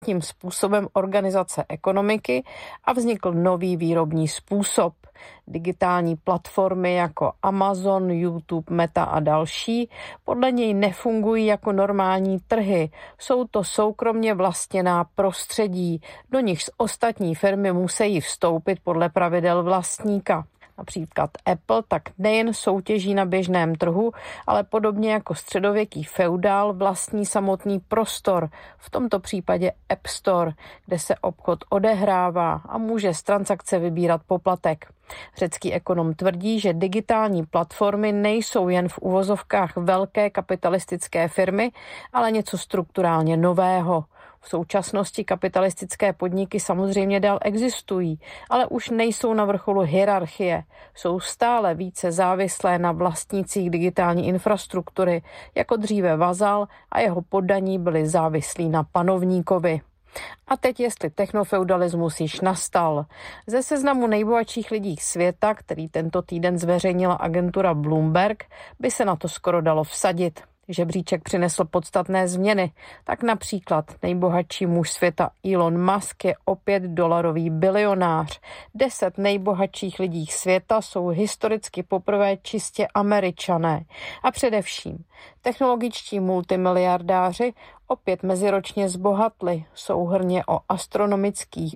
tím způsobem organizace ekonomiky a vznikl nový výrobní způsob. Digitální platformy jako Amazon, YouTube, Meta a další podle něj nefungují jako normální trhy. Jsou to soukromně vlastněná prostředí, do nichž ostatní firmy musí vstoupit podle pravidel vlastníka. Například Apple tak nejen soutěží na běžném trhu, ale podobně jako středověký feudál vlastní samotný prostor, v tomto případě App Store, kde se obchod odehrává a může z transakce vybírat poplatek. Řecký ekonom tvrdí, že digitální platformy nejsou jen v uvozovkách velké kapitalistické firmy, ale něco strukturálně nového. V současnosti kapitalistické podniky samozřejmě dál existují, ale už nejsou na vrcholu hierarchie. Jsou stále více závislé na vlastnících digitální infrastruktury, jako dříve vazal a jeho poddaní byli závislí na panovníkovi. A teď jestli technofeudalismus již nastal. Ze seznamu nejbohatších lidí světa, který tento týden zveřejnila agentura Bloomberg, by se na to skoro dalo vsadit. Žebříček přinesl podstatné změny, tak například nejbohatší muž světa Elon Musk je opět dolarový bilionář. 10 nejbohatších lidí světa jsou historicky poprvé čistě Američané. A především technologičtí multimiliardáři opět meziročně zbohatli, souhrnně o astronomických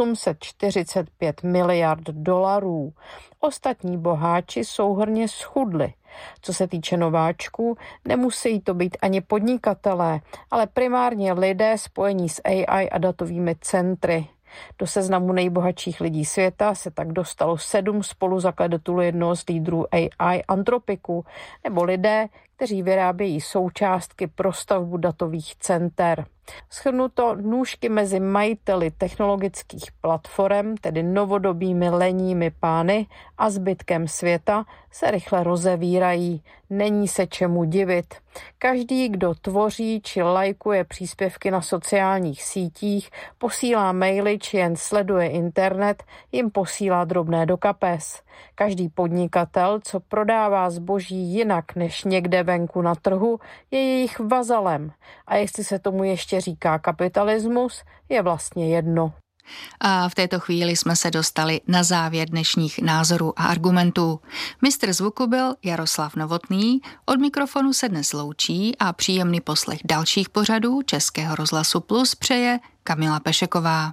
845 miliard dolarů. Ostatní boháči souhrnně schudli. Co se týče nováčků, nemusí to být ani podnikatelé, ale primárně lidé spojení s AI a datovými centry. Do seznamu nejbohatších lidí světa se tak dostalo 7 spoluzakladatelů jednoho z lídrů AI Anthropicu, nebo lidé, kteří vyrábějí součástky pro stavbu datových center. Shrnuto, nůžky mezi majiteli technologických platform, tedy novodobými lenními pány a zbytkem světa, se rychle rozevírají. Není se čemu divit. Každý, kdo tvoří či lajkuje příspěvky na sociálních sítích, posílá maily či jen sleduje internet, jim posílá drobné do kapes. Každý podnikatel, co prodává zboží jinak než někde venku na trhu, je jejich vazalem. A jestli se tomu ještě říká kapitalismus, je vlastně jedno. A v této chvíli jsme se dostali na závěr dnešních názorů a argumentů. Mistr zvuku byl Jaroslav Novotný, od mikrofonu se dnes loučí a příjemný poslech dalších pořadů Českého rozhlasu Plus přeje Kamila Pešeková.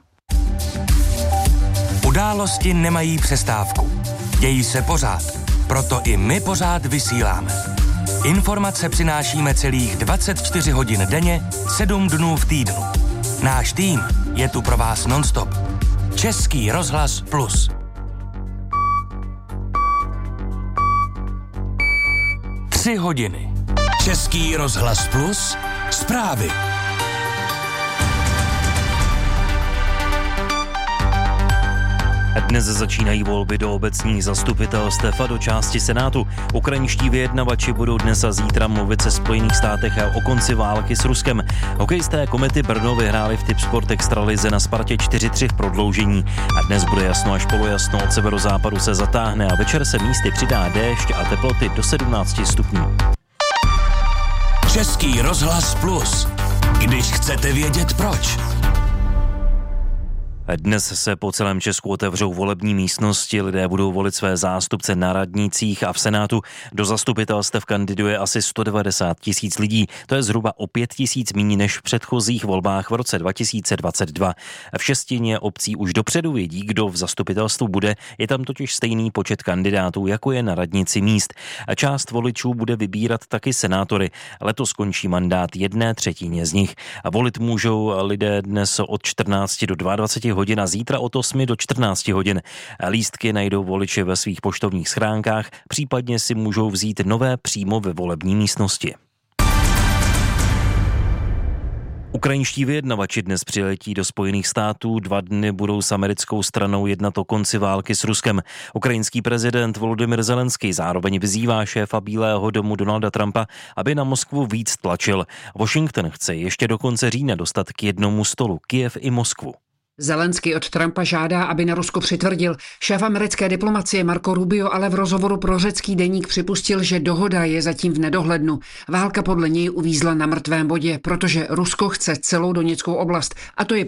Události nemají přestávku. Dějí se pořád, proto i my pořád vysíláme. Informace přinášíme celých 24 hodin denně, 7 dnů v týdnu. Náš tým je tu pro vás nonstop. Český rozhlas Plus. 3 hodiny. Český rozhlas Plus. Zprávy. Dnes začínají volby do obecních zastupitelstev a do části Senátu. Ukrajinští vyjednavači budou dnes a zítra mluvit se Spojených státech o konci války s Ruskem. Hokejisté Komety Brno vyhráli v Tipsport Extralize na Spartě 4-3 v prodloužení. A dnes bude jasno až polojasno, od severozápadu se zatáhne a večer se místy přidá déšť a teploty do 17 stupňů. Český rozhlas Plus. Když chcete vědět proč. Dnes se po celém Česku otevřou volební místnosti, lidé budou volit své zástupce na radnicích a v Senátu. Do zastupitelstev kandiduje asi 190 000 lidí, to je zhruba o 5 000 míň než v předchozích volbách v roce 2022. V 6 obcí už dopředu vědí, kdo v zastupitelstvu bude, je tam totiž stejný počet kandidátů, jako je na radnici míst. Část voličů bude vybírat taky senátory. Letos končí mandát 1/3 z nich. Volit můžou lidé dnes od 14 do 22 hodin a zítra od 8 do 14 hodin. Lístky najdou voliči ve svých poštovních schránkách, případně si můžou vzít nové přímo ve volební místnosti. Ukrajinští vyjednavači dnes přiletí do Spojených států, 2 dny budou s americkou stranou jednat o konci války s Ruskem. Ukrajinský prezident Volodymyr Zelenský zároveň vyzývá šéfa Bílého domu Donalda Trumpa, aby na Moskvu víc tlačil. Washington chce ještě do konce října dostat k jednomu stolu Kyjev i Moskvu. Zelenský od Trumpa žádá, aby na Rusko přitvrdil. Šéf americké diplomacie Marco Rubio ale v rozhovoru pro řecký deník připustil, že dohoda je zatím v nedohlednu. Válka podle něj uvízla na mrtvém bodě, protože Rusko chce celou Doněckou oblast, a to je